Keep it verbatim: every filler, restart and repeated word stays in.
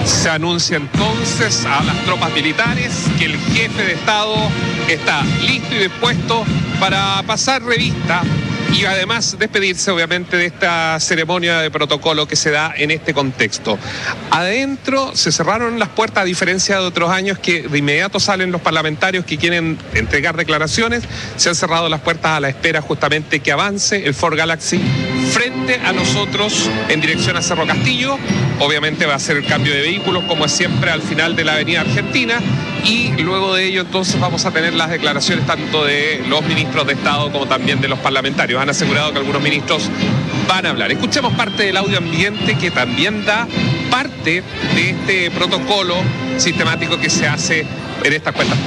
Se anuncia entonces a las tropas militares que el jefe de Estado está listo y dispuesto para pasar revista y además despedirse obviamente de esta ceremonia de protocolo que se da en este contexto. Adentro se cerraron las puertas, a diferencia de otros años que de inmediato salen los parlamentarios que quieren entregar declaraciones. Se han cerrado las puertas a la espera justamente que avance el Ford Galaxy frente a nosotros en dirección a Cerro Castillo. Obviamente va a ser el cambio de vehículos como es siempre al final de la avenida Argentina, y luego de ello entonces vamos a tener las declaraciones tanto de los ministros de Estado como también de los parlamentarios. Han asegurado que algunos ministros van a hablar. Escuchemos parte del audio ambiente que también da parte de este protocolo sistemático que se hace en estas cuentas.